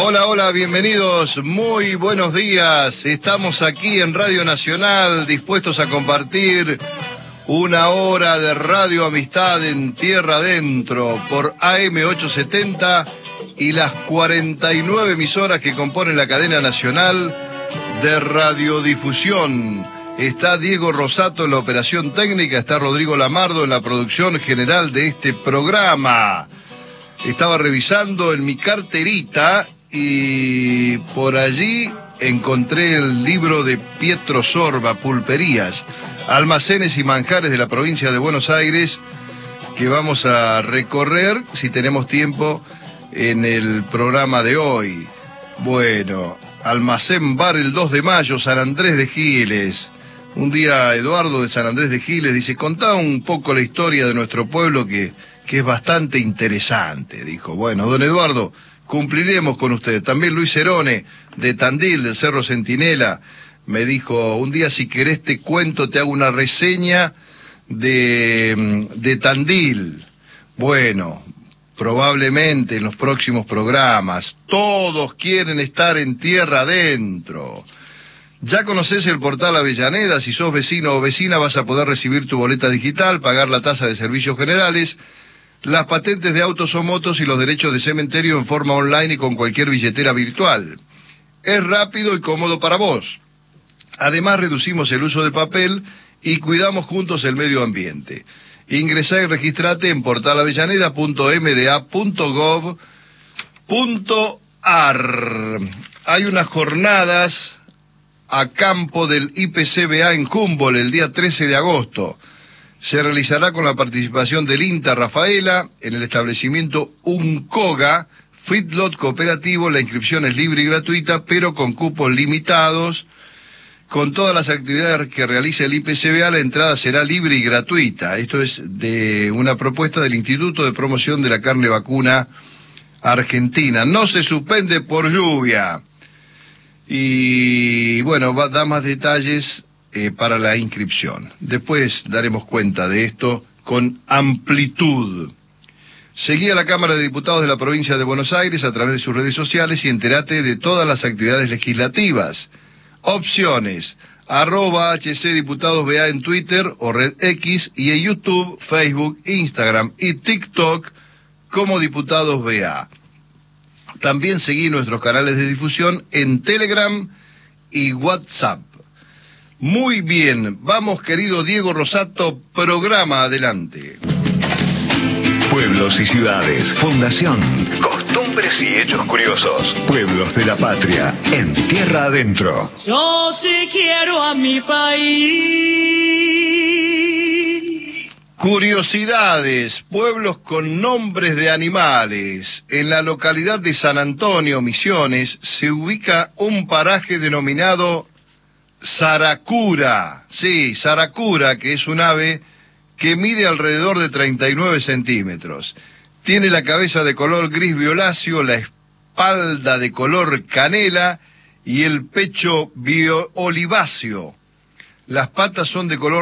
Hola, hola, bienvenidos, muy buenos días. Estamos aquí en Radio Nacional, dispuestos a compartir una hora de Radio Amistad en Tierra Adentro por AM 870 y las 49 emisoras que componen la cadena nacional de radiodifusión. Está Diego Rosato en la operación técnica, está Rodrigo Lamardo en la producción general de este programa. Estaba revisando en mi carterita y por allí encontré el libro de Pietro Sorba, Pulperías, almacenes y manjares de la provincia de Buenos Aires, que vamos a recorrer, si tenemos tiempo, en el programa de hoy. Bueno, Almacén Bar el 2 de mayo, San Andrés de Giles. Un día Eduardo de San Andrés de Giles dice, contá un poco la historia de nuestro pueblo que es bastante interesante. Dijo, bueno, don Eduardo, cumpliremos con usted. También Luis Cerone, de Tandil, del Cerro Centinela, me dijo, un día si querés te cuento, te hago una reseña de Tandil. Bueno, probablemente en los próximos programas. Todos quieren estar en Tierra Adentro. Ya conocés el portal Avellaneda. Si sos vecino o vecina vas a poder recibir tu boleta digital, pagar la tasa de servicios generales, las patentes de autos o motos y los derechos de cementerio en forma online y con cualquier billetera virtual. Es rápido y cómodo para vos. Además reducimos el uso de papel y cuidamos juntos el medio ambiente. Ingresá y registrate en portalavellana.mda.gov.ar. Hay unas jornadas a campo del IPCBA en Humboldt el día 13 de agosto. Se realizará con la participación del INTA Rafaela en el establecimiento Uncoga, Feedlot Cooperativo. La inscripción es libre y gratuita, pero con cupos limitados. Con todas las actividades que realice el IPCBA, la entrada será libre y gratuita. Esto es de una propuesta del Instituto de Promoción de la Carne Vacuna Argentina. No se suspende por lluvia. Y bueno, da más detalles para la inscripción. Después daremos cuenta de esto con amplitud. Seguí a la Cámara de Diputados de la provincia de Buenos Aires a través de sus redes sociales y entérate de todas las actividades legislativas. Opciones, @HCDiputadosBA en Twitter o Red X, y en YouTube, Facebook, Instagram y TikTok como Diputados BA. También seguí nuestros canales de difusión en Telegram y WhatsApp. Muy bien, vamos querido Diego Rosato, programa adelante. Pueblos y ciudades, fundación, costumbres y hechos curiosos. Pueblos de la patria, en Tierra Adentro. Yo sí quiero a mi país. Curiosidades, pueblos con nombres de animales. En la localidad de San Antonio, Misiones, se ubica un paraje denominado Saracura. Sí, Saracura, que es un ave que mide alrededor de 39 centímetros. Tiene la cabeza de color gris violáceo, la espalda de color canela y el pecho oliváceo. Las patas son de color